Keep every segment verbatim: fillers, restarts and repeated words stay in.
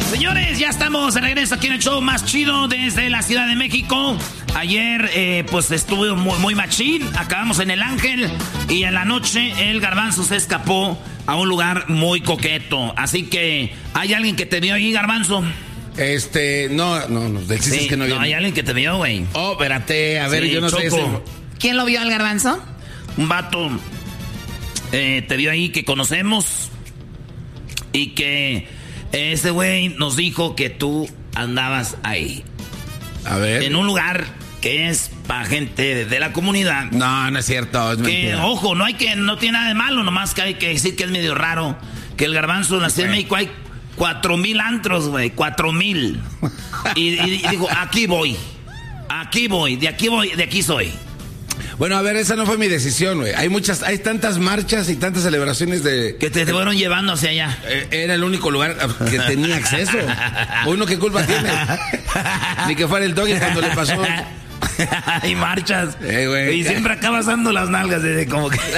Señores, ya estamos de regreso aquí en el show más chido desde la Ciudad de México. Ayer, eh, pues estuvo muy, muy machín. Acabamos en El Ángel. Y en la noche el Garbanzo se escapó a un lugar muy coqueto. Así que, ¿hay alguien que te vio ahí, Garbanzo? Este, no, no, no, del chiste Sí, es que no, no hay alguien que te vio, güey. Oh, espérate, a ver, Sí, yo no Choco. sé ese... ¿Quién lo vio al Garbanzo? Un vato eh, te vio ahí que conocemos. Y que ese güey nos dijo que tú andabas ahí. A ver. En un lugar que es para gente de, de la comunidad. No, no es cierto, es Que, mentira. ojo, no hay que, no tiene nada de malo, nomás que hay que decir que es medio raro. Que el Garbanzo en la Ciudad de México hay cuatro mil antros, güey, cuatro mil. Y, y, y dijo, aquí voy, aquí voy, de aquí voy, de aquí soy. Bueno, a ver, esa no fue mi decisión, güey. Hay muchas, hay tantas marchas y tantas celebraciones de... Que te fueron llevando hacia allá. Eh, Era el único lugar que tenía acceso. Uno, ¿qué culpa tiene? Ni que fuera el Doggy cuando le pasó. Hay marchas. Eh, güey. Y siempre acabas dando las nalgas desde como que...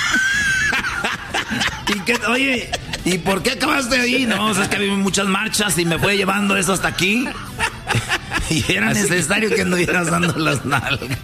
¿Y qué, oye, ¿y por qué acabaste ahí? No, o sea, es que había muchas marchas y me fue llevando eso hasta aquí. Y era Así necesario que anduvieras dando las nalgas.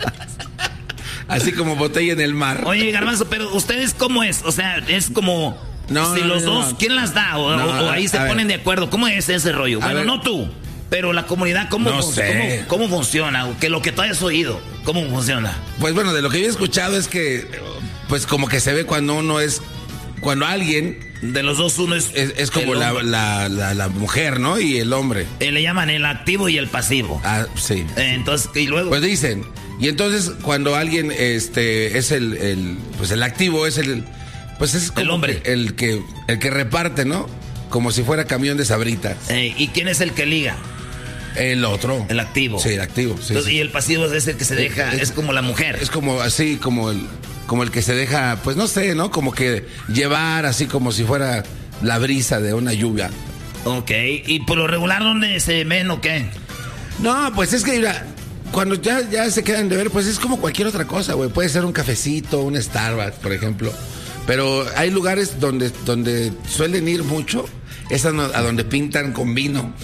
Así como botella en el mar. Oye, Garbanzo, pero ¿ustedes cómo es? O sea, es como... No, si no, los no, dos, no. ¿quién las da? O, No, o- o ahí a se ver. ponen de acuerdo. ¿Cómo es ese rollo? A Bueno, ver. no tú, pero la comunidad, ¿cómo, No fun- sé. cómo, cómo funciona? Que lo que tú hayas oído, ¿cómo funciona? Pues bueno, de lo que yo he escuchado es que, pues como que se ve cuando uno es, cuando alguien De los dos, uno es... es, es como el la, hombre. la, la, la mujer, ¿no? Y el hombre. Eh, le llaman el activo y el pasivo. Ah, sí. Eh, entonces, y luego... Pues dicen. Y entonces cuando alguien este es el, el pues el activo es el pues es como El hombre. que- el que el que reparte, ¿no? Como si fuera camión de sabritas. eh, ¿y quién es el que liga? El otro. El activo. Sí, el activo. Sí, Entonces, sí. y el pasivo es el que se deja, Es- es, como la mujer. Es como así, como el, como el que se deja, pues no sé, ¿no? Como que llevar así como si fuera la brisa de una lluvia. Ok, ¿y por lo regular dónde se ven o qué? No, pues es que mira, cuando ya, ya se quedan de ver, pues es como cualquier otra cosa, güey. Puede ser un cafecito, un Starbucks, por ejemplo. Pero hay lugares donde, donde suelen ir mucho, es a, no- a donde pintan con vino.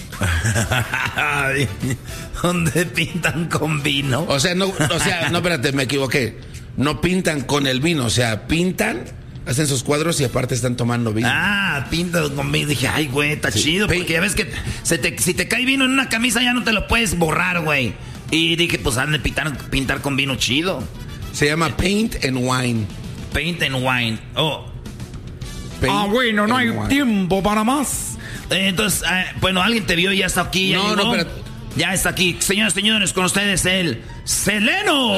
Ay, ¿dónde pintan con vino? O sea, no, o sea, no, espérate, me equivoqué. No pintan con el vino, o sea, pintan, hacen sus cuadros y aparte están tomando vino. Ah, pintan con vino. Dije, ay, güey, está Sí. chido. Pe- Porque ya ves que se te, si te cae vino en una camisa ya no te lo puedes borrar, güey. Y dije, pues han de pintar, pintar con vino chido. Se llama Paint and Wine. Paint and wine. Oh, Paint Ah, bueno, no and hay Wine. tiempo para más. eh, entonces, eh, bueno, alguien te vio y ya está aquí. Ya No, llegó. no, pero- Ya está aquí. Señoras y señores, con ustedes el Seleno.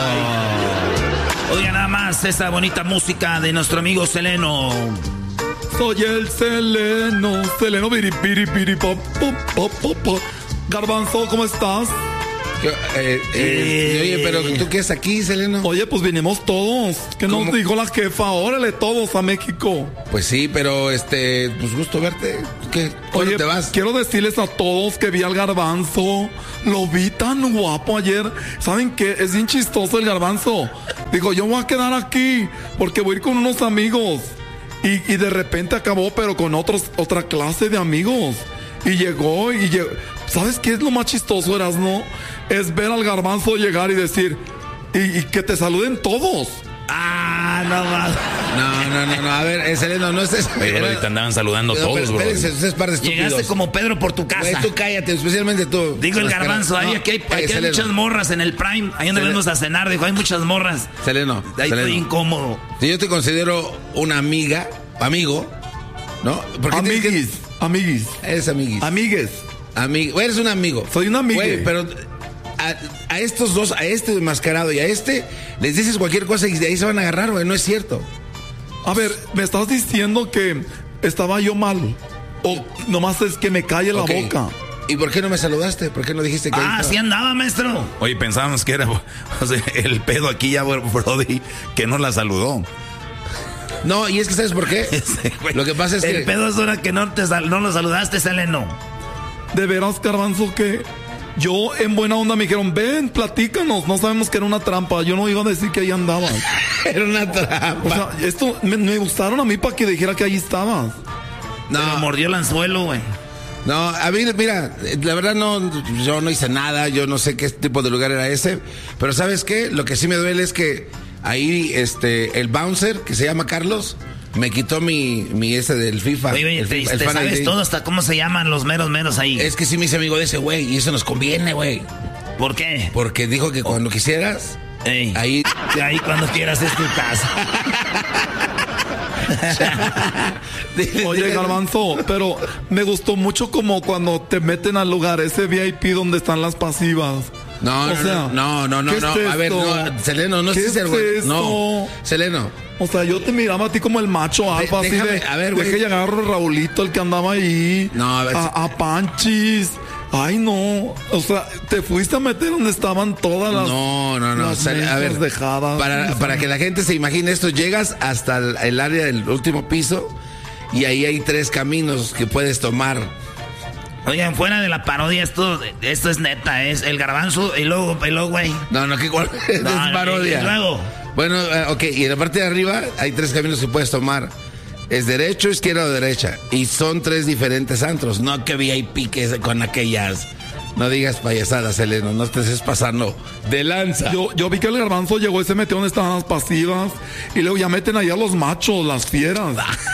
Oiga, nada más esta bonita música de nuestro amigo Seleno. Soy el Seleno, Seleno, piri, piri, piri, pa, pa, pa, pa, pa. Garbanzo, ¿cómo estás? Yo, eh, eh, Eh. Oye, pero ¿tú qué es aquí, Seleno? Oye, pues vinimos todos. ¿Qué nos ¿Cómo? dijo la jefa? Órale, todos a México. Pues sí, pero este, pues gusto verte. ¿Qué? ¿Cuándo Oye, te vas? quiero decirles a todos que vi al Garbanzo. Lo vi tan guapo ayer. ¿Saben qué? Es bien chistoso el Garbanzo. Digo, yo voy a quedar aquí porque voy a ir con unos amigos. Y, y de repente acabó, pero con otros, otra clase de amigos. Y llegó y llegó. ¿Sabes qué es lo más chistoso, Erasno? Es ver al Garbanzo llegar y decir, y, y que te saluden todos. Ah, no más. No, no, no, no, a ver, eh, Seleno, no estés... Oye, bro, te andaban saludando No, todos, pero bro. espérense, ustedes par de estúpidos. Llegaste como Pedro por tu casa. Güey, tú cállate, especialmente tú. Digo el Mascara. Garbanzo, ahí No, aquí hay, eh, aquí hay Seleno, muchas morras en el Prime. Ahí donde Seleno. vamos a cenar, dijo, hay muchas morras. Seleno, Ahí Seleno. estoy incómodo. Si yo te considero una amiga, amigo, ¿no? ¿Por qué tienes que- Amiguis, amiguis, Eres amiguis. amigues. Amigo, eres un amigo. Soy un amigo. Güey, pero a, a estos dos, a este enmascarado y a este, les dices cualquier cosa y de ahí se van a agarrar, güey. No es cierto. A ver, ¿me estás diciendo que estaba yo mal? ¿O nomás es que me calle la Ok. boca? ¿Y por qué no me saludaste? ¿Por qué no dijiste que ahí Ah, estaba? sí andaba, maestro. Oye, pensábamos que era o sea, el pedo aquí ya, Brody, que no la saludó. No, y es que ¿sabes por qué? Ese güey. Lo que pasa es el que... pedo es ahora que no, te sal- no lo saludaste, Seleno. De veras, Garbanzo, que yo en buena onda me dijeron, ven, platícanos. No sabemos que era una trampa. Yo no iba a decir que ahí andabas. Era una O trampa. sea, esto me, me gustaron a mí para que dijera que ahí estabas. No, Pero mordió el anzuelo, güey. No, a mí, mira, la verdad no, yo no hice nada, yo no sé qué tipo de lugar era ese, pero ¿sabes qué? Lo que sí me duele es que ahí, este, el bouncer, que se llama Carlos, me quitó mi, mi ese del FIFA. Oye, oye, el te, FIFA, te el sabes I D. todo hasta cómo se llaman los meros meros ahí. Es que sí me hice amigo de ese güey y eso nos conviene, güey. ¿Por qué? Porque dijo que cuando quisieras, Ey, ahí... ahí cuando quieras es tu casa. Oye, Garbanzo, pero me gustó mucho como cuando te meten al lugar, ese V I P donde están las pasivas. No, O no, sea, no, no, no, ¿qué no, es a ver, esto? no, Seleno, no ¿Qué sé si es el güey. esto? No, Seleno. O sea, yo te miraba a ti como el macho alfa, así déjame, de, a ver, güey. deje llegar a Raulito, el que andaba ahí. No, a ver, A, a Panchis. Ay, no. O sea, te fuiste a meter donde estaban todas las... No, no, no. las Sale- a ver, mesas dejadas. para, para que la gente se imagine esto, llegas hasta el, el área del último piso y ahí hay tres caminos que puedes tomar. Oigan, fuera de la parodia, esto, esto es neta, es el Garbanzo y luego, y luego, güey. No, no, que cuál es No, parodia. y luego. Bueno, eh, ok, y en la parte de arriba hay tres caminos que puedes tomar. Es derecho, izquierda o derecha. Y son tres diferentes antros. No que V I P que es con aquellas. No digas payasadas, Seleno. No te estés pasando de lanza. Yo, yo vi que el Garbanzo llegó y se metió donde estaban las pasivas. Y luego ya meten allá los machos, las fieras.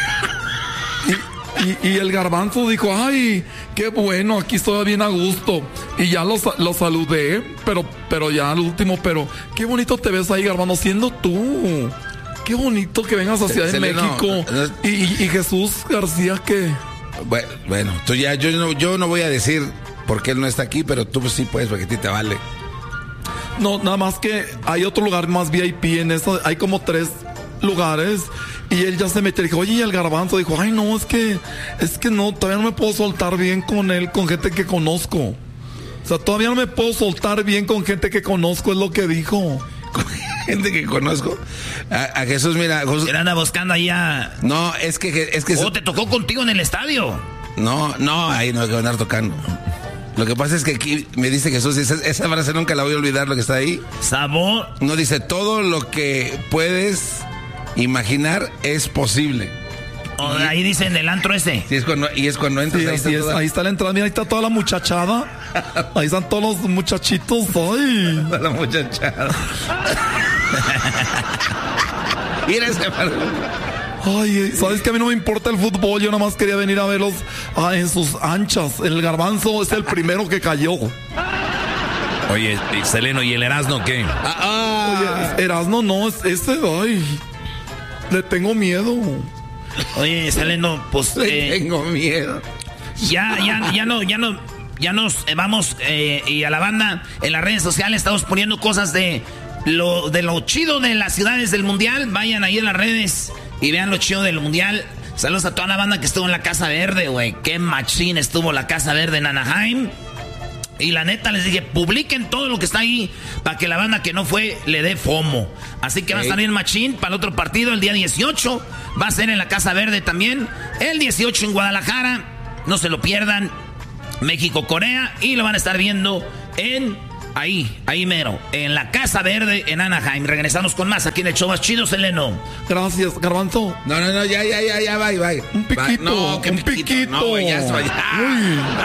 Y, y, y el Garbanzo dijo, ay, qué bueno, aquí estoy bien a gusto. Y ya lo, lo saludé, pero, pero ya al último, pero qué bonito te ves ahí, Garbanzo, siendo tú. Qué bonito que vengas a Ciudad de Seleno, México. no- Y, y, y Jesús García, ¿qué? Bueno, bueno, tú ya, yo no, yo no voy a decir por qué él no está aquí, pero tú sí puedes, porque a ti te vale. No, nada más que hay otro lugar más V I P en eso. Hay como tres lugares. Y él ya se metió y dijo, oye, y el Garbanzo dijo, ay, no, es que, es que no, todavía no me puedo soltar bien con él, con gente que conozco. O sea, todavía no me puedo soltar bien con gente que conozco, es lo que dijo. Gente que conozco. A, a Jesús, mira. Jesús, Él anda buscando ahí a... no, es que, es que. Oh, te tocó contigo en el estadio. No, no, ahí no hay que andar tocando. Lo que pasa es que aquí me dice Jesús, esa, esa frase nunca la voy a olvidar, lo que está ahí. Sabor. No dice, todo lo que puedes imaginar es posible. Oh, ahí dice en el antro ese. Y es cuando, y es cuando entras, Sí, ahí, así está es. toda- Ahí está la entrada, mira, ahí está toda la muchachada. Ahí están todos los muchachitos. Ay. toda la muchachada. Mira ese par- Ay, sabes que a mí no me importa el fútbol, yo nada más quería venir a verlos ah, en sus anchas. El Garbanzo es el primero que cayó. Oye, Seleno, ¿y el Erasmo qué? Ah, ah. Oye, Erasmo no, es ese, ay, le tengo miedo. Oye, Seleno, pues Le eh, tengo miedo. ya, ya, ya no, ya no, ya nos eh, vamos eh, y a la banda en las redes sociales estamos poniendo cosas de lo, de lo chido de las ciudades del mundial. Vayan ahí en las redes y vean lo chido del mundial. Saludos a toda la banda que estuvo en la Casa Verde, güey. Qué machín estuvo la Casa Verde en Anaheim. Y la neta les dije, publiquen todo lo que está ahí para que la banda que no fue le dé FOMO. Así que va a estar bien machín para el otro partido el día dieciocho. Va a ser en la Casa Verde también. El dieciocho en Guadalajara. No se lo pierdan. México-Corea. Y lo van a estar viendo en... Ahí, ahí mero. En la Casa Verde en Anaheim. Regresamos con más aquí en el show más chido, Seleno. Gracias, Garbanzo. No, no, no, ya, ya, ya, ya, bye, bye. Un piquito, Va- no, qué un piquito. No, güey, ya, eso, ya. Uy.